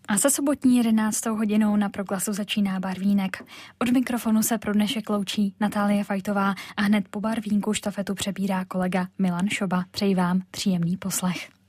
A se sobotní 11. hodinou na Proglasu začíná Barvínek. Od mikrofonu se pro dnešek loučí Natálie Fajtová a hned po Barvínku štafetu přebírá kolega Milan Šoba. Přeji vám příjemný poslech.